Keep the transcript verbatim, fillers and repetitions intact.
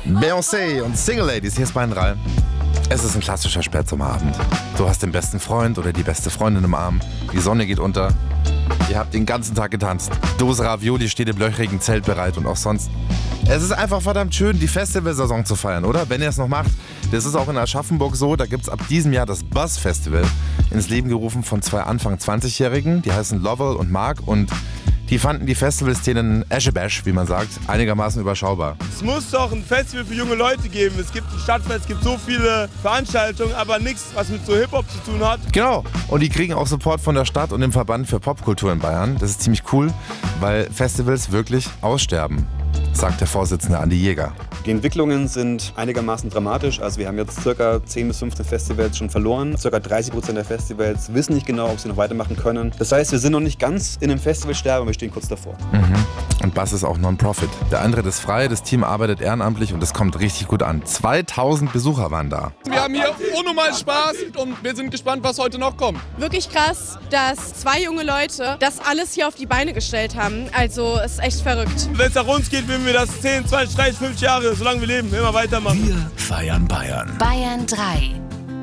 Beyoncé und Single Ladies, hier ist Bayern drei. Es ist ein klassischer Spätsommerabend. Du hast den besten Freund oder die beste Freundin im Arm. Die Sonne geht unter. Ihr habt den ganzen Tag getanzt. Dose Ravioli steht im löchrigen Zelt bereit und auch sonst. Es ist einfach verdammt schön, die Festivalsaison zu feiern, oder? Wenn ihr es noch macht. Das ist auch in Aschaffenburg so. Da gibt es ab diesem Jahr das Buzz Festival. Ins Leben gerufen von zwei Anfang zwanzigjährigen. Die heißen Lovell und Mark und die fanden die Festivalszene in Eschebash, wie man sagt, einigermaßen überschaubar. Es muss doch ein Festival für junge Leute geben. Es gibt ein Stadtfest, es gibt so viele Veranstaltungen, aber nichts, was mit so Hip-Hop zu tun hat. Genau, und die kriegen auch Support von der Stadt und dem Verband für Popkultur in Bayern. Das ist ziemlich cool, weil Festivals wirklich aussterben, sagt der Vorsitzende Andi Jäger. Die Entwicklungen sind einigermaßen dramatisch. Also wir haben jetzt ca. zehn bis fünfzehn Festivals schon verloren. Ca. dreißig Prozent der Festivals wissen nicht genau, ob sie noch weitermachen können. Das heißt, wir sind noch nicht ganz in einem Festivalsterben, aber wir stehen kurz davor. Mhm. Und Buzz ist auch Non-Profit. Der Eintritt ist frei, das Team arbeitet ehrenamtlich und es kommt richtig gut an. zweitausend Besucher waren da. Wir haben hier unnormal Spaß und wir sind gespannt, was heute noch kommt. Wirklich krass, dass zwei junge Leute das alles hier auf die Beine gestellt haben. Also es ist echt verrückt. Wenn es nach uns geht, würden wir das zehn, zwanzig, dreißig, fünfzig Jahre, solange wir leben, immer weitermachen. Wir feiern Bayern. Bayern drei.